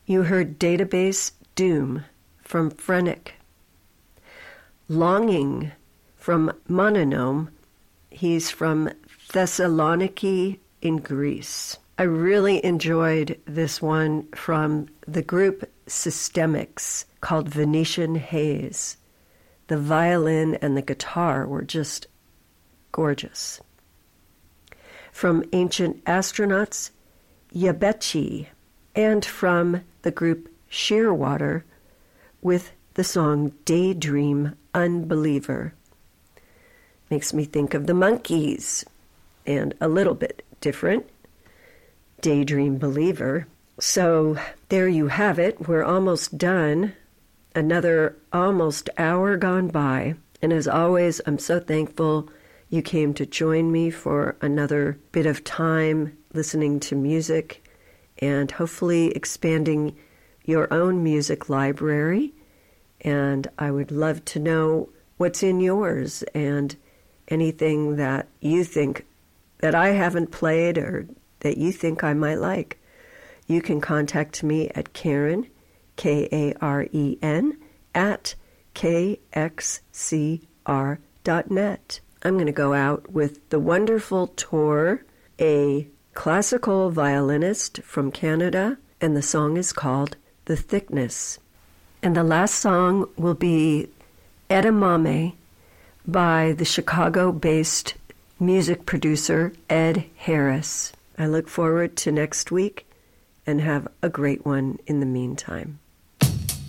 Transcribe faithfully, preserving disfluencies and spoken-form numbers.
You heard Database Doom from Phrenic. Longing from Mononome. He's from Thessaloniki in Greece. I really enjoyed this one from the group Systemics called Venetian Haze. The violin and the guitar were just gorgeous. From Ancient Astronauts, Yabechi, and from the group Shearwater with the song Daydream Unbeliever. Makes me think of the Monkees, and a little bit different, Daydream Believer. So there you have it. We're almost done. Another almost hour gone by. And as always, I'm so thankful you came to join me for another bit of time listening to music and hopefully expanding your own music library. And I would love to know what's in yours and anything that you think that I haven't played or that you think I might like. You can contact me at Karen, K A R E N, at K X C R dot net. I'm going to go out with the wonderful Tor, a classical violinist from Canada, and the song is called The Thickness. And the last song will be Edamame by the Chicago-based music producer Ed Harris. I look forward to next week and have a great one in the meantime.